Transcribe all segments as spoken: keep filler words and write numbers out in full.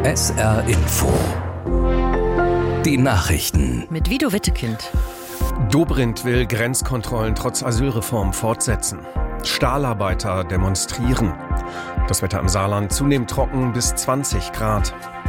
S R Info. Die Nachrichten. Mit Vido Wittekind. Dobrindt will Grenzkontrollen trotz Asylreform fortsetzen. Stahlarbeiter demonstrieren. Das Wetter im Saarland zunehmend trocken bis zwanzig Grad.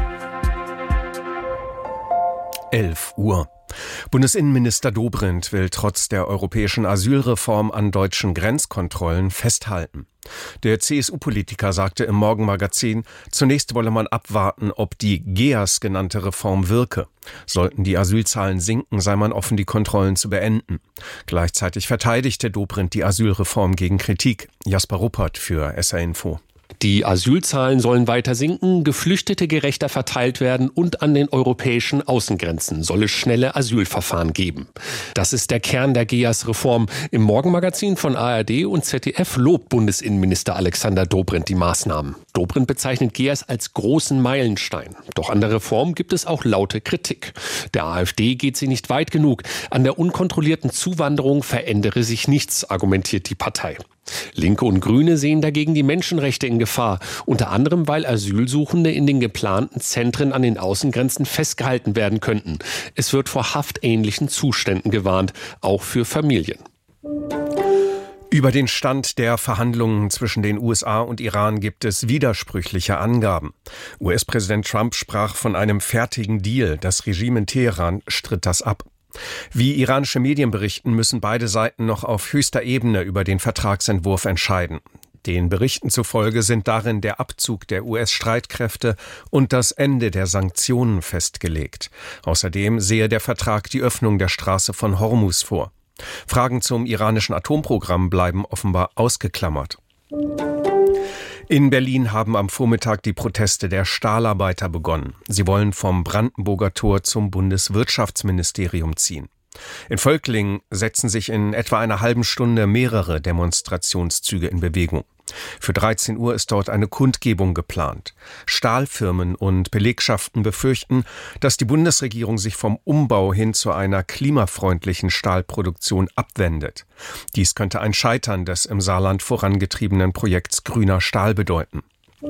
elf Uhr. Bundesinnenminister Dobrindt will trotz der europäischen Asylreform an deutschen Grenzkontrollen festhalten. Der C S U-Politiker sagte im Morgenmagazin, zunächst wolle man abwarten, ob die G E A S genannte Reform wirke. Sollten die Asylzahlen sinken, sei man offen, die Kontrollen zu beenden. Gleichzeitig verteidigte Dobrindt die Asylreform gegen Kritik. Jasper Ruppert für S R Info. Die Asylzahlen sollen weiter sinken, Geflüchtete gerechter verteilt werden und an den europäischen Außengrenzen soll es schnelle Asylverfahren geben. Das ist der Kern der G E A S-Reform. Im Morgenmagazin von A R D und Z D F lobt Bundesinnenminister Alexander Dobrindt die Maßnahmen. Dobrindt bezeichnet G E A S als großen Meilenstein. Doch an der Reform gibt es auch laute Kritik. Der AfD geht sie nicht weit genug. An der unkontrollierten Zuwanderung verändere sich nichts, argumentiert die Partei. Linke und Grüne sehen dagegen die Menschenrechte in Gefahr, unter anderem weil Asylsuchende in den geplanten Zentren an den Außengrenzen festgehalten werden könnten. Es wird vor haftähnlichen Zuständen gewarnt, auch für Familien. Über den Stand der Verhandlungen zwischen den U S A und Iran gibt es widersprüchliche Angaben. U S-Präsident Trump sprach von einem fertigen Deal. Das Regime in Teheran stritt das ab. Wie iranische Medien berichten, müssen beide Seiten noch auf höchster Ebene über den Vertragsentwurf entscheiden. Den Berichten zufolge sind darin der Abzug der U S-Streitkräfte und das Ende der Sanktionen festgelegt. Außerdem sehe der Vertrag die Öffnung der Straße von Hormuz vor. Fragen zum iranischen Atomprogramm bleiben offenbar ausgeklammert. In Berlin haben am Vormittag die Proteste der Stahlarbeiter begonnen. Sie wollen vom Brandenburger Tor zum Bundeswirtschaftsministerium ziehen. In Völklingen setzen sich in etwa einer halben Stunde mehrere Demonstrationszüge in Bewegung. Für dreizehn Uhr ist dort eine Kundgebung geplant. Stahlfirmen und Belegschaften befürchten, dass die Bundesregierung sich vom Umbau hin zu einer klimafreundlichen Stahlproduktion abwendet. Dies könnte ein Scheitern des im Saarland vorangetriebenen Projekts Grüner Stahl bedeuten.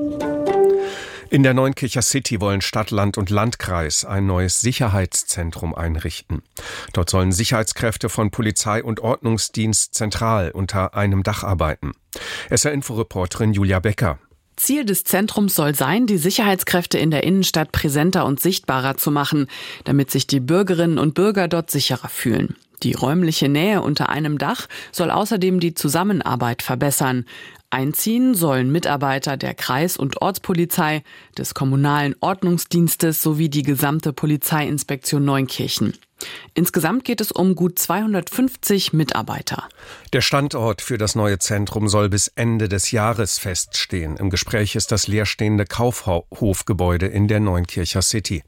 In der Neunkircher City wollen Stadt, Land und Landkreis ein neues Sicherheitszentrum einrichten. Dort sollen Sicherheitskräfte von Polizei und Ordnungsdienst zentral unter einem Dach arbeiten. S R-Info-Reporterin Julia Becker. Ziel des Zentrums soll sein, die Sicherheitskräfte in der Innenstadt präsenter und sichtbarer zu machen, damit sich die Bürgerinnen und Bürger dort sicherer fühlen. Die räumliche Nähe unter einem Dach soll außerdem die Zusammenarbeit verbessern. Einziehen sollen Mitarbeiter der Kreis- und Ortspolizei, des kommunalen Ordnungsdienstes sowie die gesamte Polizeiinspektion Neunkirchen. Insgesamt geht es um gut zweihundertfünfzig Mitarbeiter. Der Standort für das neue Zentrum soll bis Ende des Jahres feststehen. Im Gespräch ist das leerstehende Kaufhofgebäude in der Neunkircher City.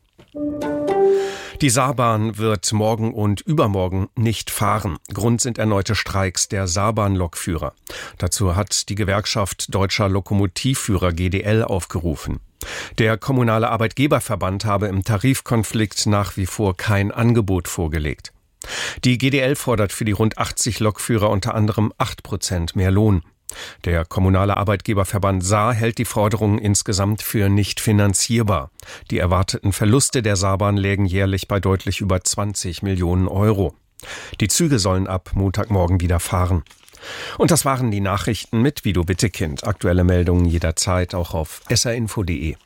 Die Saarbahn wird morgen und übermorgen nicht fahren. Grund sind erneute Streiks der Saarbahn-Lokführer. Dazu hat die Gewerkschaft Deutscher Lokomotivführer G D L aufgerufen. Der kommunale Arbeitgeberverband habe im Tarifkonflikt nach wie vor kein Angebot vorgelegt. Die G D L fordert für die rund achtzig Lokführer unter anderem acht Prozent mehr Lohn. Der kommunale Arbeitgeberverband Saar hält die Forderungen insgesamt für nicht finanzierbar. Die erwarteten Verluste der Saarbahn lägen jährlich bei deutlich über zwanzig Millionen Euro. Die Züge sollen ab Montagmorgen wieder fahren. Und das waren die Nachrichten mit Vido Wittekind. Aktuelle Meldungen jederzeit auch auf s r info punkt d e.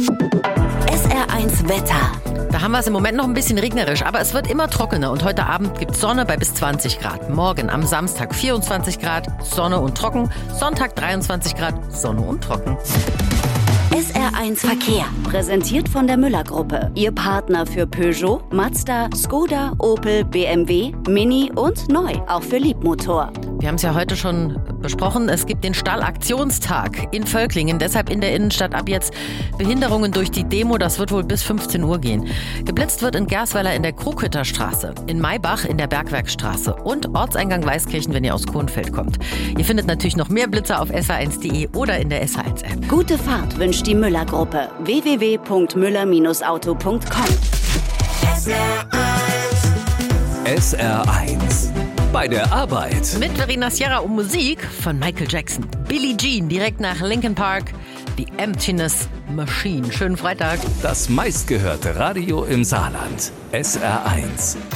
S R eins Wetter. Da haben wir es im Moment noch ein bisschen regnerisch, aber es wird immer trockener und heute Abend gibt es Sonne bei bis zwanzig Grad. Morgen am Samstag vierundzwanzig Grad, Sonne und trocken. Sonntag dreiundzwanzig Grad, Sonne und trocken. S R eins Verkehr, präsentiert von der Müller-Gruppe. Ihr Partner für Peugeot, Mazda, Skoda, Opel, B M W, Mini und neu, auch für Liebmotor. Wir haben es ja heute schon besprochen, es gibt den Stahlaktionstag in Völklingen, deshalb in der Innenstadt ab jetzt Behinderungen durch die Demo, das wird wohl bis fünfzehn Uhr gehen. Geblitzt wird in Gersweiler in der Krughütter Straße, in Maybach in der Bergwerkstraße und Ortseingang Weißkirchen, wenn ihr aus Kohnfeld kommt. Ihr findet natürlich noch mehr Blitzer auf s r eins punkt d e oder in der S R eins App. Gute Fahrt wünscht die Müller-Gruppe. w w w punkt müller Bindestrich auto punkt com. S R eins. Bei der Arbeit. Mit Verena Sierra und Musik von Michael Jackson. Billie Jean direkt nach Linkin Park. The Emptiness Machine. Schönen Freitag. Das meistgehörte Radio im Saarland. S R eins.